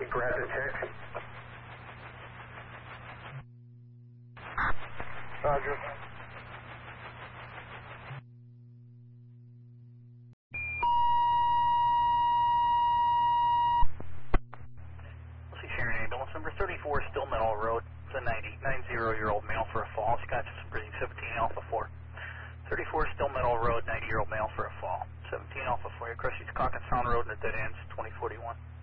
Rapid check. Roger. Sharon ambulance number 34 Stillmeadow Road. It's a 90-year-old male for a fall. Scotch some breathing 17 Alpha 4. 34 Stillmeadow Road, 90-year-old male for a fall. 17 Alpha 4. Across Caucus Sound Road in the dead ends, 2041.